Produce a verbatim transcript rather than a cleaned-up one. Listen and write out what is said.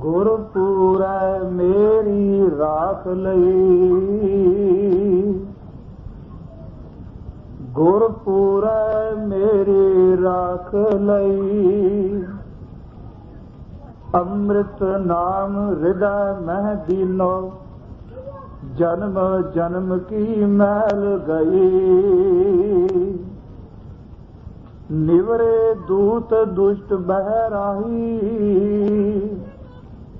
ਗੁਰਪੂਰੈ ਮੇਰੀ ਰਾਖ ਲਈ, ਗੁਰਪੂਰੈ ਮੇਰੀ ਰਾਖ ਲਈ। ਅੰਮ੍ਰਿਤ ਨਾਮ ਹਿਰਦੈ ਮਹਿ ਦੀਨੋ, ਜਨਮ ਜਨਮ ਕੀ ਮੈਲ ਗਈ। ਨਿਵਰੇ ਦੂਤ ਦੁਸ਼ਟ ਬਹਿ ਰਾਹੀ,